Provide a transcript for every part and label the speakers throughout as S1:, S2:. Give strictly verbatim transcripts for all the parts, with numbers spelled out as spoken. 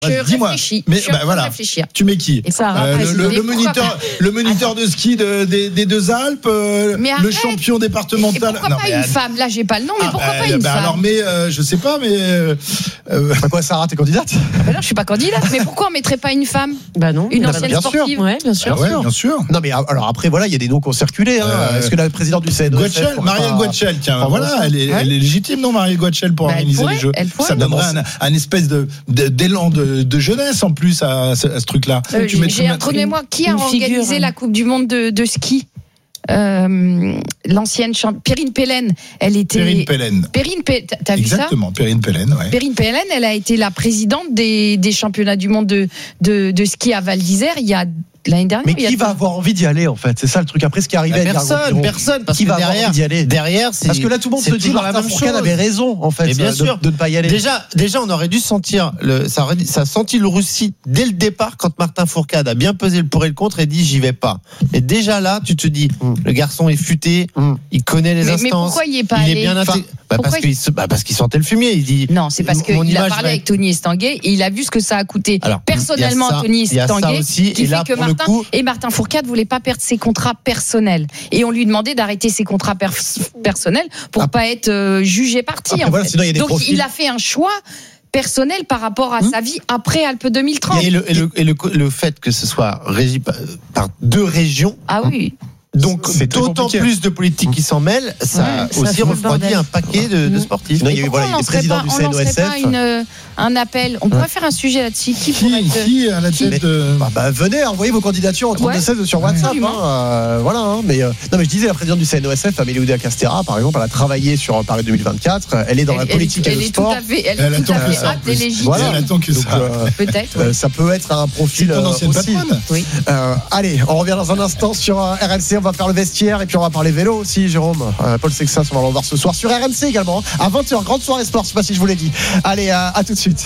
S1: Je
S2: Dis-moi.
S1: réfléchis.
S2: Mais
S1: je suis
S2: bah,
S1: en train
S2: voilà.
S1: de réfléchir.
S2: Tu mets qui
S1: Et ça,
S2: euh,
S1: après,
S2: le,
S1: c'est
S2: le,
S1: des-
S2: le moniteur, le moniteur de ski de, des, des deux Alpes, euh,
S1: Mais
S2: le
S1: arrête.
S2: champion
S1: Et
S2: départemental.
S1: pourquoi
S2: Non,
S1: pas
S2: mais,
S1: une
S2: euh,
S1: femme? Là, j'ai pas le nom, mais
S2: ah,
S1: pourquoi
S2: bah,
S1: pas une
S2: bah,
S1: femme?
S2: alors, mais euh, je sais pas, mais euh, euh,
S3: Bah quoi, Sarah, t'es candidate?
S1: Bah non, je suis pas candidate. Mais pourquoi on mettrait pas une femme?
S4: Bah non.
S1: Une
S3: Bah,
S1: ancienne
S3: bien sûr.
S1: sportive?
S4: Ouais, bien sûr.
S2: ah ouais, bien sûr.
S3: Non, mais alors après, voilà, il y a des noms qui ont circulé. Hein.
S2: Euh,
S3: Est-ce que la présidente du C N O S F
S2: Guachel, Marielle Guachel, tiens,
S3: pas
S2: voilà,
S3: ça.
S2: elle est,
S3: Ouais.
S2: elle est légitime, non, Marielle Guachel, pour
S1: Bah, elle
S2: organiser
S1: pourrait,
S2: les Jeux.
S1: elle pourrait.
S2: Ça donnerait un, un espèce de, de- d'élan de, de jeunesse en plus à, ce- à ce truc-là.
S1: Euh,
S2: Tu mets-
S1: j'ai un trou de mémoire. Qui a
S4: une figure,
S1: organisé
S4: hein.
S1: la Coupe du Monde de, de ski? Euh, L'ancienne championne Perrine Pellen. Elle était.
S2: Perrine Pellen.
S1: Perrine Pe- t'as- T'as vu ça?
S2: Exactement, Perrine Pellen, ouais.
S1: Perrine Pellen, elle a été la présidente des, des championnats du monde de, de, de ski à Val d'Isère il y a l'année dernière.
S3: Mais
S1: il y a
S3: qui va
S1: deux-
S3: avoir envie d'y aller en fait? C'est ça le truc. Après, ce qui est arrivé à Edgar
S5: Personne,
S3: Gontijo,
S5: personne, parce
S3: qui
S5: que
S3: va avoir
S5: derrière,
S3: envie d'y aller?
S5: derrière, c'est
S3: Parce que là, tout le monde
S5: c'est
S3: se dit
S5: toujours la
S3: Martin
S5: même
S3: Fourcade
S5: chose.
S3: avait raison en fait
S5: Mais bien
S3: de,
S5: sûr.
S3: de ne pas y aller.
S5: Déjà, déjà, on aurait dû sentir le, ça, aurait, ça a senti le roussi dès le départ quand Martin Fourcade a bien pesé le pour et le contre et dit j'y vais pas. Et déjà là, tu te dis,
S3: Mm.
S5: le garçon est futé,
S3: Mm.
S5: il connaît les
S1: Mais,
S5: instances.
S1: mais pourquoi il est pas
S5: il
S1: allé?
S5: est bien intégré. Bah,
S1: pourquoi
S5: parce
S1: il-
S5: qu'il se- bah, parce qu'il sentait le fumier. Il dit.
S1: Non, c'est parce
S5: Mon
S1: qu'il a
S5: image
S1: parlé
S5: va
S1: avec
S5: être-
S1: Tony Estanguet et il a vu ce que ça a coûté
S5: Alors,
S1: personnellement
S5: il y a ça,
S1: à Tony
S5: il y a ça
S1: Estanguet,
S5: aussi,
S1: qui
S5: et
S1: fait
S5: là,
S1: que
S5: pour le
S1: Martin
S5: coup-
S1: et Martin Fourcade voulaient pas perdre ses contrats personnels et on lui demandait d'arrêter ses contrats pers- personnels pour
S3: Ah.
S1: pas être euh, jugé parti.
S3: Après,
S1: en
S3: voilà,
S1: fait.
S3: sinon, il y a des
S1: Donc
S3: profils.
S1: il a fait un choix personnel par rapport à
S5: Hum.
S1: sa vie après Alpes deux mille trente.
S5: Et, le, et, le, et le, le fait que ce soit régi par, par deux régions,
S1: Ah oui.
S5: donc
S3: C'est très
S5: d'autant
S3: compliqué.
S5: plus de politiques qui s'en mêlent, ça
S1: Ouais,
S5: a
S4: ça
S5: aussi
S4: fout le
S5: refroidi
S4: bordel.
S5: un paquet de, de
S1: Hum.
S5: sportifs.
S3: Sinon, il y a eu,
S1: Pourquoi
S3: voilà, il y a
S1: on
S3: des
S1: lancerait
S3: présidents
S1: pas,
S3: du
S1: on
S3: C N O S
S1: lancerait pas
S3: F.
S1: une, euh, un appel? On pourrait faire un sujet là-dessus. Qui pourrait
S2: Qui,
S1: être...
S2: qui à la tête de...
S3: Bah, bah, venez, envoyez vos candidatures en trente-deux seize sur WhatsApp.
S1: Absolument.
S3: Hein, euh, voilà. Hein, mais euh, non, mais je disais, la présidente du C N O S F, Amélie Oudéa-Castéra, par exemple, elle a travaillé sur Paris deux mille vingt-quatre. Elle est dans la
S1: Elle-
S3: politique
S1: elle,
S3: et
S1: elle
S3: le
S1: est tout
S3: sport.
S1: à fait, elle
S2: Elle
S1: est tout
S2: attend
S1: à
S2: que
S1: fait
S2: ça, en
S1: apte et
S2: plus.
S1: légitime.
S3: Voilà.
S2: Elle attend que
S3: Donc,
S2: ça.
S3: euh,
S1: Peut-être.
S3: euh, ça peut être un profil
S2: C'est ton
S3: euh,
S2: ancienne
S3: aussi.
S2: patronne.
S1: Oui.
S3: Euh, allez, on revient dans un instant sur euh, R M C. On va faire le vestiaire et puis on va parler vélo aussi, Jérôme. Euh, Paul Sexas, on va le voir ce soir sur R M C également. hein, À vingt heures, grande soirée sport. Je sais pas si je vous l'ai dit. Allez, euh, à tout de suite.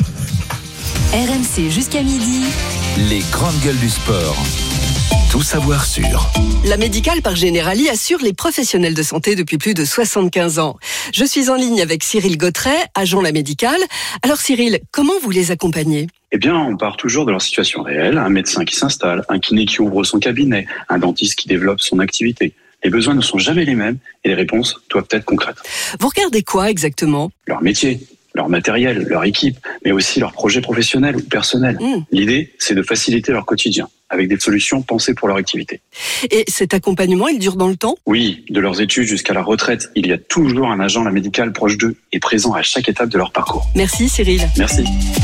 S6: R M C jusqu'à midi.
S7: Les grandes gueules du sport. Tout savoir sur.
S8: La Médicale par Generali assure les professionnels de santé depuis plus de soixante-quinze ans. Je suis en ligne avec Cyril Gautret, agent La Médicale. Alors Cyril, comment vous les accompagnez ?
S9: Eh bien, on part toujours de leur situation réelle. Un médecin qui s'installe, un kiné qui ouvre son cabinet, un dentiste qui développe son activité. Les besoins ne sont jamais les mêmes et les réponses doivent être concrètes.
S8: Vous regardez quoi exactement ?
S9: Leur métier, leur matériel, leur équipe, mais aussi leur projet professionnel ou personnel.
S8: Mmh.
S9: L'idée, c'est de faciliter leur quotidien avec des solutions pensées pour leur activité.
S8: Et cet accompagnement, il dure dans le temps ?
S9: Oui, de leurs études jusqu'à la retraite, il y a toujours un agent La Médicale proche d'eux et présent à chaque étape de leur parcours.
S8: Merci Cyril.
S9: Merci.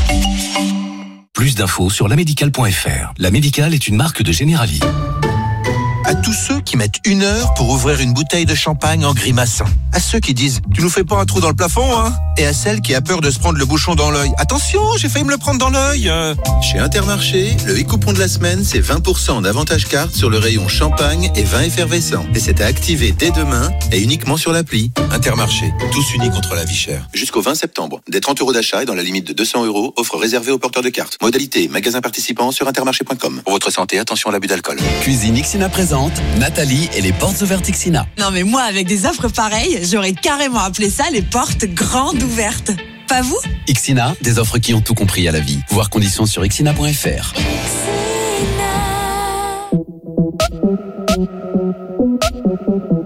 S7: Plus d'infos sur lamédicale point f r. La Médicale est une marque de Generali.
S10: À tous ceux qui mettent une heure pour ouvrir une bouteille de champagne en grimaçant. À ceux qui disent « Tu nous fais pas un trou dans le plafond, hein ?» Et à celle qui a peur de se prendre le bouchon dans l'œil. « Attention, j'ai failli me le prendre dans l'œil euh. !» Chez Intermarché, le e-coupon de la semaine, c'est vingt pour cent d'avantage carte sur le rayon champagne et vin effervescent. Et c'est à activer dès demain et uniquement sur l'appli. Intermarché, tous unis contre la vie chère. Jusqu'au vingt septembre. Des trente euros d'achat et dans la limite de deux cents euros, offre réservée aux porteurs de cartes. Modalité, magasin participant sur intermarché point com. Pour votre santé, attention à l'abus d'alcool.
S11: Cuisine Ixina présente Nathalie et les portes ouvertes Ixina.
S12: Non mais moi, avec des offres pareilles, j'aurais carrément appelé ça les portes grandes ouvertes. Pas vous ?
S11: Ixina, des offres qui ont tout compris à la vie. Voir conditions sur ixina point f r.